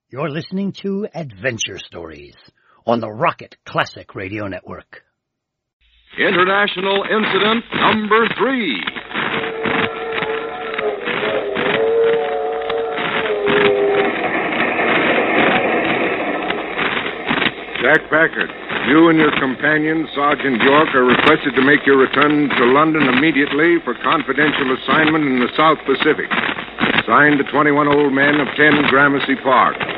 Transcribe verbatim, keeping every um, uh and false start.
You're listening to Adventure Stories on the Rocket Classic Radio Network. International Incident Number Three. Jack Packard, you and your companion, Sergeant York, are requested to make your return to London immediately for confidential assignment in the South Pacific. Signed, the twenty-one old men of ten Gramercy Park.